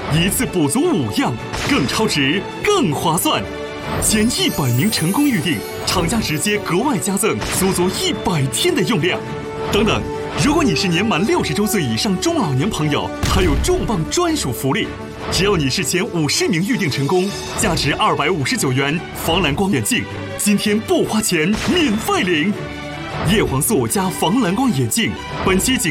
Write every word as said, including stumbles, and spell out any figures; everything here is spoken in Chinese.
一次补足五样，更超值，更划算。前一百名成功预定，厂家直接格外加赠足足一百天的用量。等等，如果你是年满六十周岁以上中老年朋友，还有重磅专属福利。只要你是前五十名预定成功，价值二百五十九元防蓝光眼镜，今天不花钱免费领。叶黄素加防蓝光眼镜，本期仅